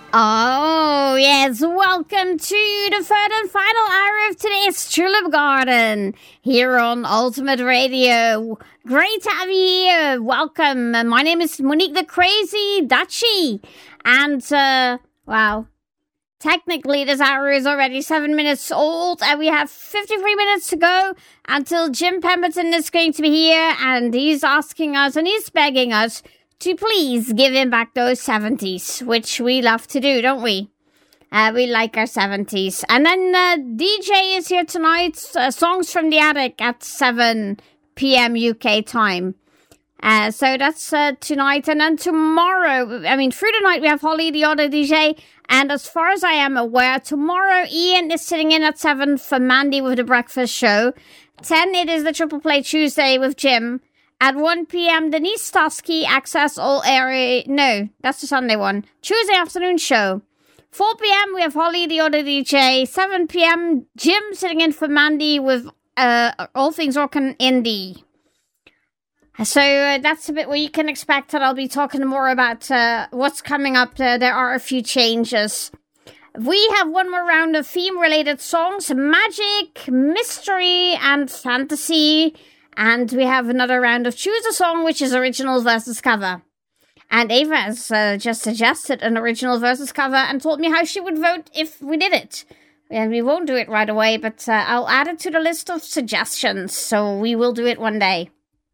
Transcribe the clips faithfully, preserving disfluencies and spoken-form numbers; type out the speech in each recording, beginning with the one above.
Oh, yes, welcome to the third and final hour of today's Tulip Garden here on Ultimate Radio. Great to have you here. Welcome. My name is Monique the Crazy Dutchie. And, uh, wow, technically this hour is already seven minutes old and we have fifty-three minutes to go until Jim Pemberton is going to be here and he's asking us and he's begging us to please give him back those seventies, which we love to do, don't we? Uh, we like our seventies. And then uh, D J is here tonight, uh, Songs from the Attic at seven p.m. U K time. Uh, so that's uh, tonight. And then tomorrow, I mean, through the night, we have Holly, the other D J. And as far as I am aware, tomorrow Ian is sitting in at seven for Mandy with the breakfast show. ten, it is the Triple Play Tuesday with Jim. At one p.m., Denise Stosky, Access All Area... No, that's the Sunday one. Tuesday afternoon show. four p.m., we have Holly, the other D J. seven p.m., Jim sitting in for Mandy with uh, All Things Rock and Indie. So uh, that's a bit what you can expect, and I'll be talking more about uh, what's coming up. Uh, there are a few changes. We have one more round of theme-related songs. Magic, mystery, and fantasy. And we have another round of Choose a Song, which is original versus cover. And Ava has uh, just suggested an original versus cover and told me how she would vote if we did it. And we won't do it right away, but uh, I'll add it to the list of suggestions, so we will do it one day.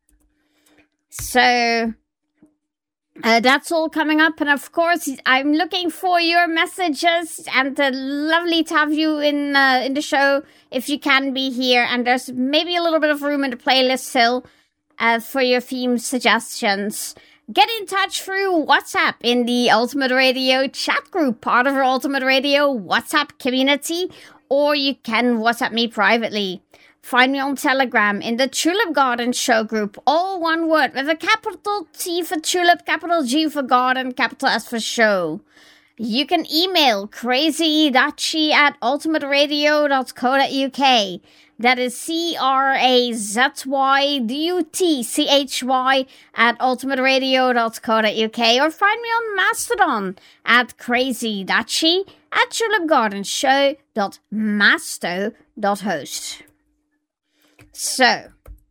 So, uh, that's all coming up, and of course, I'm looking for your messages, and uh, lovely to have you in uh, in the show, if you can be here, and there's maybe a little bit of room in the playlist still uh, for your theme suggestions. Get in touch through WhatsApp in the Ultimate Radio chat group, part of our Ultimate Radio WhatsApp community, or you can WhatsApp me privately. Find me on Telegram in the Tulip Garden show group, all one word, with a capital T for Tulip, capital G for Garden, capital S for show. You can email crazydachi at ultimateradio dot co dot uk. That is C R A Z Y D U T C H Y at ultimateradio dot co dot uk. Or find me on Mastodon at crazydachi at tulipgardenshow dot masto dot host. So,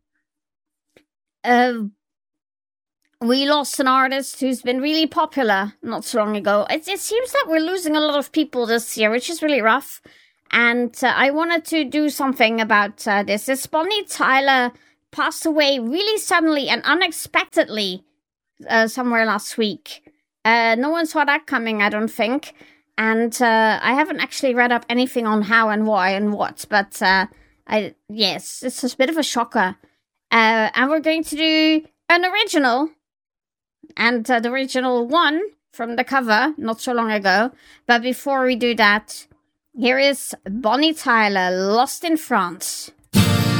uh, we lost an artist who's been really popular not so long ago. It, it seems that we're losing a lot of people this year, which is really rough. And uh, I wanted to do something about uh, this. This Bonnie Tyler passed away really suddenly and unexpectedly uh, somewhere last week. Uh, no one saw that coming, I don't think. And uh, I haven't actually read up anything on how and why and what, but... Uh, I yes, it's a bit of a shocker. Uh, and we're going to do an original. And uh, the original one from the cover, not so long ago. But before we do that, here is Bonnie Tyler, Lost in France.